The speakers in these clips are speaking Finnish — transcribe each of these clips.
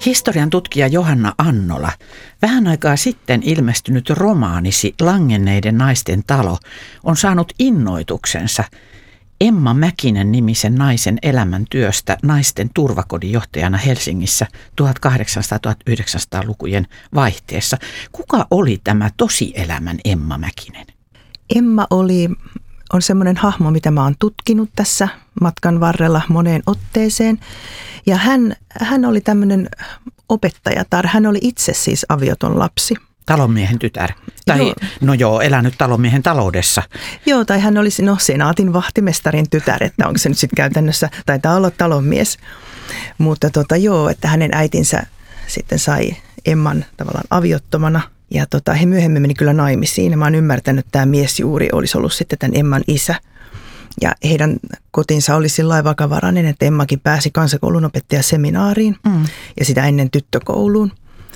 Historian tutkija Johanna Annola, vähän aikaa sitten ilmestynyt romaanisi Langenneiden naisten talo on saanut innoituksensa Emma Mäkinen nimisen naisen elämäntyöstä naisten turvakodin johtajana Helsingissä 1800-1900-lukujen vaihteessa. Kuka oli tämä tosielämän Emma Mäkinen? Emma on semmoinen hahmo, mitä mä oon tutkinut tässä matkan varrella moneen otteeseen. Ja hän oli tämmöinen opettajatar. Hän oli itse siis avioton lapsi. Talonmiehen tytär. Tai elänyt talonmiehen taloudessa. Joo, tai hän olisi senaatin vahtimestarin tytär, että onko se nyt sitten käytännössä, taitaa olla talonmies. Mutta että hänen äitinsä sitten sai Emman tavallaan aviottomana. Ja he myöhemmin meni kyllä naimisiin. Mä oon ymmärtänyt, että tämä mies juuri olisi ollut sitten tämän Emman isä. Ja heidän kotinsa oli sillä lailla vakavarainen, että Emmakin pääsi kansakoulun opettajaseminaariin ja sitä ennen tyttökouluun.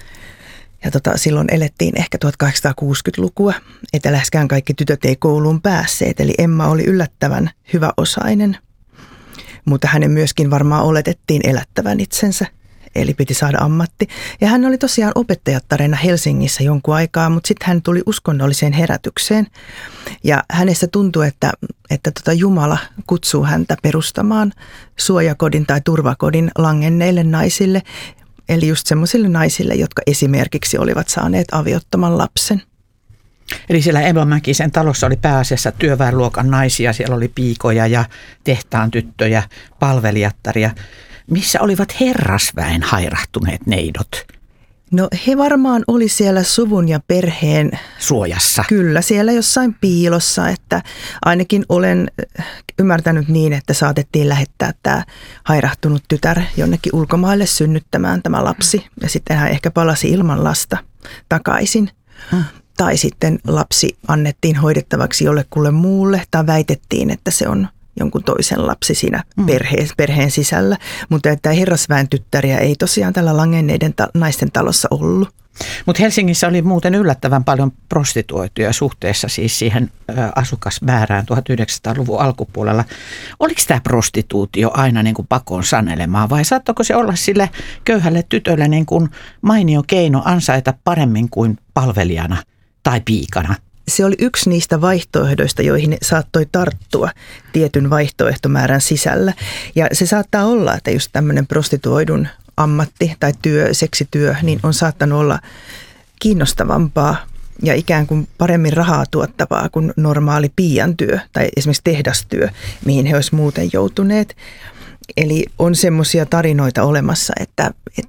Ja silloin elettiin ehkä 1860-lukua, että läheskään kaikki tytöt ei kouluun päässeet. Eli Emma oli yllättävän hyväosainen, mutta hänen myöskin varmaan oletettiin elättävän itsensä. Eli piti saada ammatti. Ja hän oli tosiaan opettajattarena Helsingissä jonkun aikaa, mutta sitten hän tuli uskonnolliseen herätykseen. Ja hänestä tuntui, että Jumala kutsuu häntä perustamaan suojakodin tai turvakodin langenneille naisille. Eli just semmoisille naisille, jotka esimerkiksi olivat saaneet aviottoman lapsen. Eli siellä Emma Mäkisen talossa oli pääasiassa työväenluokan naisia. Siellä oli piikoja ja tehtaan tyttöjä, palvelijattaria. Missä olivat herrasväen hairahtuneet neidot? No he varmaan oli siellä suvun ja perheen suojassa. Kyllä, siellä jossain piilossa, että ainakin olen ymmärtänyt niin, että saatettiin lähettää tämä hairahtunut tytär jonnekin ulkomaille synnyttämään tämä lapsi. Ja sitten hän ehkä palasi ilman lasta takaisin. Tai sitten lapsi annettiin hoidettavaksi jollekulle muulle tai väitettiin, että se on jonkun toisen lapsi siinä perheen sisällä. Mutta että herrasväen tyttäriä ei tosiaan tällä Langenneiden naisten talossa ollut. Mutta Helsingissä oli muuten yllättävän paljon prostituoituja suhteessa siis siihen asukasmäärään 1900-luvun alkupuolella. Oliko tämä prostituutio aina niin kuin pakon sanelemaa vai saattoiko se olla sille köyhälle tytölle niin kuin mainio keino ansaita paremmin kuin palvelijana tai piikana? Se oli yksi niistä vaihtoehdoista, joihin saattoi tarttua tietyn vaihtoehtomäärän sisällä. Ja se saattaa olla, että just tämmöinen prostituoidun ammatti tai seksityö, niin on saattanut olla kiinnostavampaa ja ikään kuin paremmin rahaa tuottavaa kuin normaali piian työ tai esimerkiksi tehdastyö, mihin he olisivat muuten joutuneet. Eli on semmoisia tarinoita olemassa, että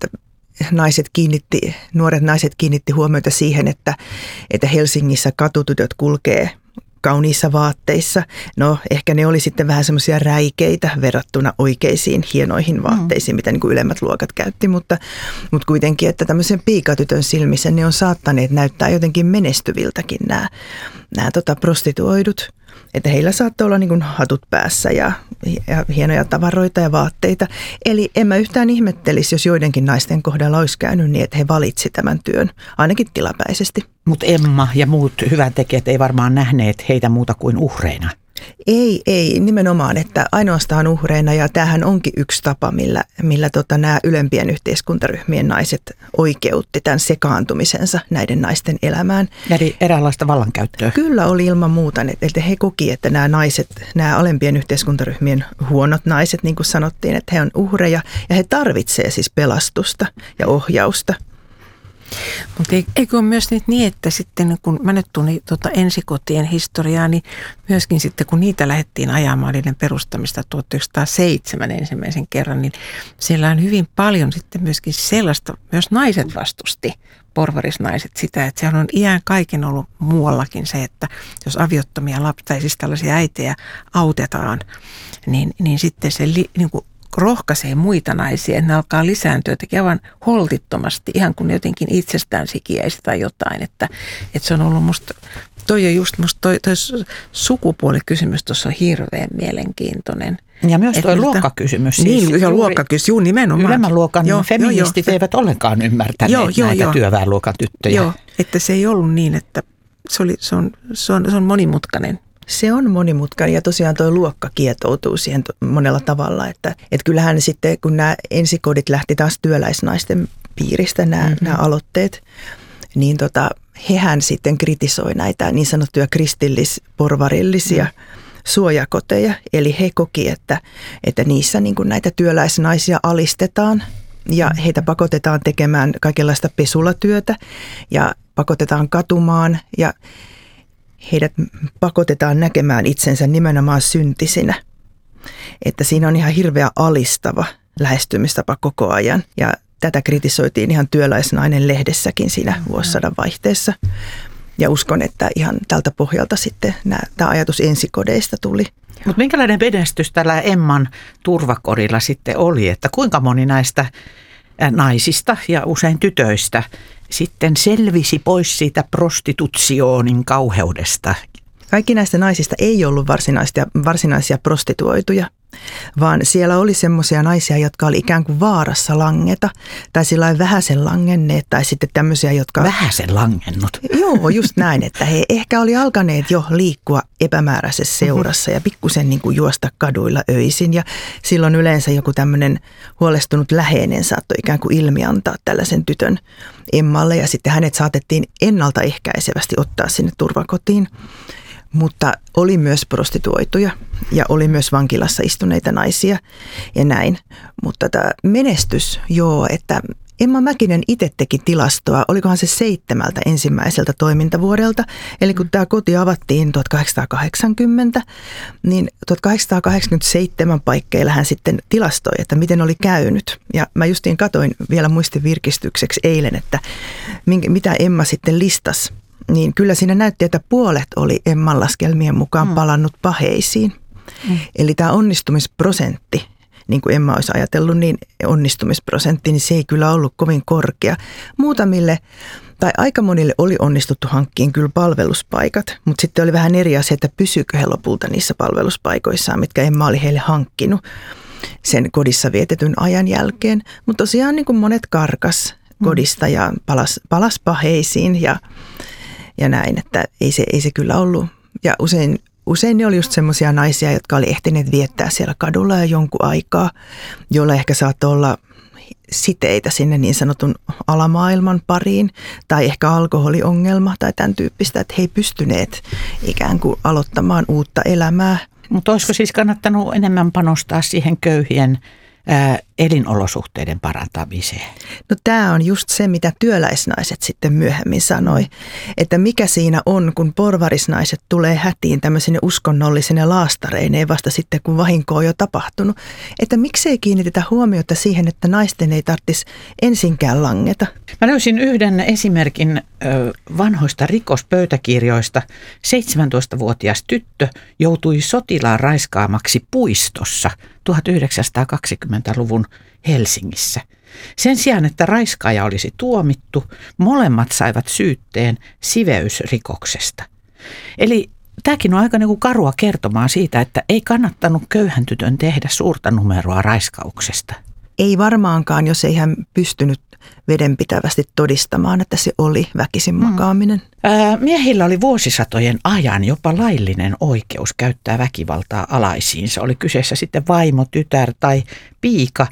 nuoret naiset kiinnitti huomiota siihen, että Helsingissä katutytöt kulkee kauniissa vaatteissa. No ehkä ne oli sitten vähän semmoisia räikeitä verrattuna oikeisiin hienoihin vaatteisiin, mitä niin kuin ylemmät luokat käytti, mutta kuitenkin, että tämmöisen piikatytön silmissä ne on saattaneet näyttää jotenkin menestyviltäkin nämä prostituoidut. Että heillä saattoi olla niin kuin hatut päässä ja hienoja tavaroita ja vaatteita. Eli en mä yhtään ihmettelisi, jos joidenkin naisten kohdalla olisi käynyt niin, että he valitsi tämän työn, ainakin tilapäisesti. Mutta Emma ja muut hyväntekijät ei varmaan nähneet heitä muuta kuin uhreina. Ei nimenomaan, että ainoastaan uhreina ja tämähän onkin yksi tapa, millä nämä ylempien yhteiskuntaryhmien naiset oikeutti tämän sekaantumisensa näiden naisten elämään. Eli eräänlaista vallankäyttöä. Kyllä oli ilman muuta, että he koki, että nämä naiset, nämä alempien yhteiskuntaryhmien huonot naiset, niin kuin sanottiin, että he on uhreja ja he tarvitsevat siis pelastusta ja ohjausta. Mutta eikö ole myös niin, että sitten kun mä nyt tulin ensikotien historiaa, niin myöskin sitten kun niitä lähdettiin ajamaan niiden perustamista 1907 ensimmäisen kerran, niin siellä on hyvin paljon sitten myöskin sellaista, myös naiset vastusti, porvarisnaiset sitä, että sehän on iän kaiken ollut muuallakin se, että jos aviottomia lapsia, siis tällaisia äitejä autetaan, niin sitten se niin kuin rohkaisee muita naisia, että ne alkaa lisääntyä jotenkin aivan holtittomasti, ihan kuin jotenkin itsestään sikiäisi tai jotain. Että se on ollut musta, toi on just musta toi sukupuolikysymys tuossa on hirveän mielenkiintoinen. Ja myös tuo luokkakysymys. Siis niin, luokkakysymys, juu nimenomaan. Ylemmän luokan feministit eivät ollenkaan ymmärtäneet näitä työväenluokan tyttöjä. Joo, että se ei ollut niin, että se on monimutkainen. Se on monimutkainen ja tosiaan tuo luokka kietoutuu siihen monella tavalla, että kyllähän sitten kun nämä ensikodit lähti taas työläisnaisten piiristä nämä aloitteet, niin hehän sitten kritisoi näitä niin sanottuja kristillis-porvarillisia suojakoteja. Eli he koki, että niissä niin kuin näitä työläisnaisia alistetaan ja heitä pakotetaan tekemään kaikenlaista pesulatyötä ja pakotetaan katumaan ja heidät pakotetaan näkemään itsensä nimenomaan syntisinä. Että siinä on ihan hirveä alistava lähestymistapa koko ajan ja tätä kritisoitiin ihan Työläisnainen lehdessäkin siinä vuosisadan vaihteessa. Ja uskon, että ihan tältä pohjalta sitten tämä ajatus ensikodeista tuli. Mutta minkälainen menestys tällä Emman turvakorilla sitten oli, että kuinka moni näistä naisista ja usein tytöistä sitten selvisi pois siitä prostitutioonin kauheudesta? Kaikki näistä naisista ei ollut varsinaisia prostituoituja, vaan siellä oli semmoisia naisia, jotka oli ikään kuin vaarassa langeta tai sillä vähäsen langenneet tai sitten tämmöisiä, jotka... Vähäsen langennut. Joo, just näin, että he ehkä oli alkaneet jo liikkua epämääräisessä seurassa ja pikkusen niin kuin juosta kaduilla öisin ja silloin yleensä joku tämmöinen huolestunut läheinen saattoi ikään kuin ilmiantaa tällaisen tytön Emmalle ja sitten hänet saatettiin ennaltaehkäisevästi ottaa sinne turvakotiin. Mutta oli myös prostituoituja ja oli myös vankilassa istuneita naisia ja näin. Mutta tämä menestys, että Emma Mäkinen itse teki tilastoa, olikohan se 7 ensimmäiseltä toimintavuodelta. Eli kun tämä koti avattiin 1880, niin 1887 paikkeilla hän sitten tilastoi, että miten oli käynyt. Ja mä justiin katoin vielä muistin virkistykseksi eilen, että mitä Emma sitten listasi. Niin kyllä siinä näytti, että puolet oli Emman laskelmien mukaan palannut paheisiin. Eli tämä onnistumisprosentti, niin kuin Emma olisi ajatellut, niin onnistumisprosentti, niin se ei kyllä ollut kovin korkea. Muutamille tai aika monille oli onnistuttu hankkiin kyllä palveluspaikat, mutta sitten oli vähän eri asia, että pysyykö he lopulta niissä palveluspaikoissaan, mitkä Emma oli heille hankkinut sen kodissa vietetyn ajan jälkeen. Mutta tosiaan niin kuin monet karkas kodista ja palas paheisiin ja näin, että ei se kyllä ollut. Ja usein ne oli just semmoisia naisia, jotka oli ehtineet viettää siellä kadulla jo jonkun aikaa, joilla ehkä saattoi olla siteitä sinne niin sanotun alamaailman pariin tai ehkä alkoholiongelma tai tämän tyyppistä, että he ei pystyneet ikään kuin aloittamaan uutta elämää. Mutta olisiko siis kannattanut enemmän panostaa siihen köyhien elinolosuhteiden parantamiseen? No tämä on just se, mitä työläisnaiset sitten myöhemmin sanoi, että mikä siinä on, kun porvarisnaiset tulee hätiin tämmöisenä uskonnollisena laastareineen vasta sitten, kun vahinko on jo tapahtunut. Että miksei kiinnitetä huomiota siihen, että naisten ei tarvitsisi ensinkään langeta. Mä löysin yhden esimerkin vanhoista rikospöytäkirjoista. 17-vuotias tyttö joutui sotilaan raiskaamaksi puistossa 1920-luvun Helsingissä. Sen sijaan, että raiskaaja olisi tuomittu, molemmat saivat syytteen siveysrikoksesta. Eli tämäkin on aika karua kertomaan siitä, että ei kannattanut köyhän tytön tehdä suurta numeroa raiskauksesta. Ei varmaankaan, jos ei hän pystynyt vedenpitävästi todistamaan, että se oli väkisin makaaminen. Miehillä oli vuosisatojen ajan jopa laillinen oikeus käyttää väkivaltaa alaisiinsa. Oli kyseessä sitten vaimo, tytär tai piika.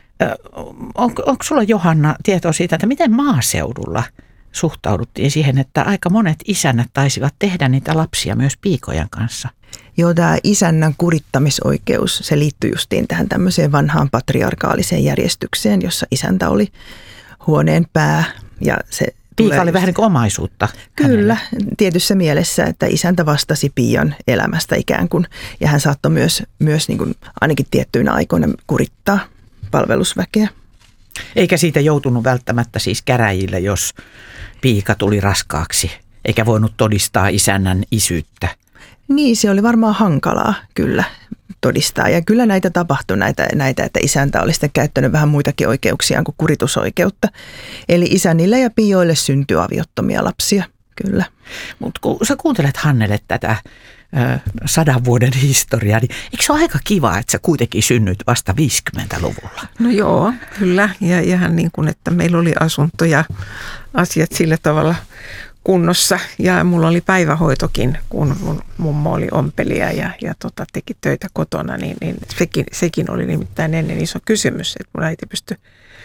Onko sulla, Johanna, tietoa siitä, että miten maaseudulla suhtauduttiin siihen, että aika monet isännät taisivat tehdä niitä lapsia myös piikojen kanssa? Joo, tämä isännän kurittamisoikeus, se liittyy justiin tähän tämmöiseen vanhaan järjestykseen, jossa isäntä oli huoneen pää. Ja se piika oli vähän niin kuin omaisuutta. Kyllä, tietyssä mielessä, että isäntä vastasi piian elämästä ikään kuin. Ja hän saattoi myös niin kuin ainakin tiettyinä aikoina kurittaa palvelusväkeä. Eikä siitä joutunut välttämättä siis käräjille, jos piika tuli raskaaksi, eikä voinut todistaa isännän isyyttä. Niin, se oli varmaan hankalaa kyllä todistaa. Ja kyllä näitä tapahtui, näitä, että isäntä oli sitten käyttänyt vähän muitakin oikeuksiaan kuin kuritusoikeutta. Eli isännille ja pioille syntyi aviottomia lapsia, kyllä. Mutta kun sä kuuntelet, Hannele, tätä 100 vuoden historiaa, niin eikö se ole aika kiva, että sä kuitenkin synnyit vasta 50-luvulla? No joo, kyllä. Ja ihan niin kuin, että meillä oli asunto ja asiat sillä tavalla kunnossa. Ja mulla oli päivähoitokin, kun mun mummo oli ompelija ja teki töitä kotona, niin sekin oli nimittäin ennen iso kysymys, että mun äiti pystyi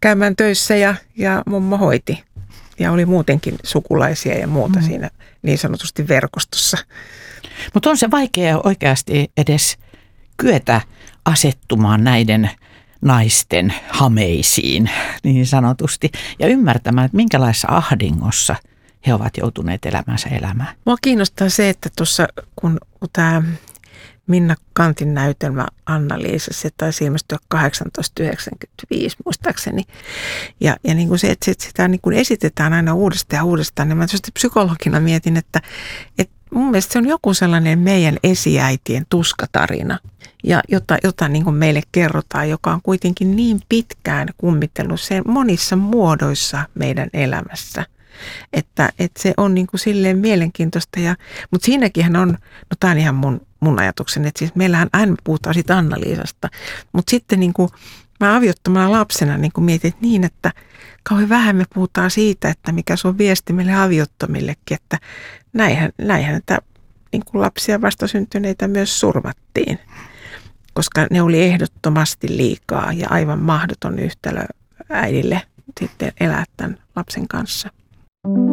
käymään töissä ja mummo hoiti. Ja oli muutenkin sukulaisia ja muuta siinä niin sanotusti verkostossa. Mutta on se vaikea oikeasti edes kyetä asettumaan näiden naisten hameisiin niin sanotusti ja ymmärtämään, että minkälaisessa ahdingossa he ovat joutuneet elämänsä elämään. Mua kiinnostaa se, että tuossa kun tämä Minna Kantin näytelmä Anna-Liisa, se taisi ilmestyä 1895 muistaakseni. Ja niin kuin se, että sitä niin kuin esitetään aina uudestaan ja uudestaan, niin mä tietysti psykologina mietin, että mun mielestä se on joku sellainen meidän esiäitien tuskatarina, ja jota niin kuin meille kerrotaan, joka on kuitenkin niin pitkään kummitellut sen monissa muodoissa meidän elämässä. Että se on niin kuin silleen mielenkiintoista, mutta siinäkin on, no tämä on ihan mun ajatukseni, että siis meillähän aina puhutaan siitä Anna-Liisasta, mutta sitten niin kuin mä aviottomana lapsena niin kuin mietin niin, että kauhean vähän me puhutaan siitä, että mikä se on viesti meille aviottomillekin, että näinhän että niin kuin lapsia vastasyntyneitä myös surmattiin, koska ne oli ehdottomasti liikaa ja aivan mahdoton yhtälö äidille sitten elää tämän lapsen kanssa.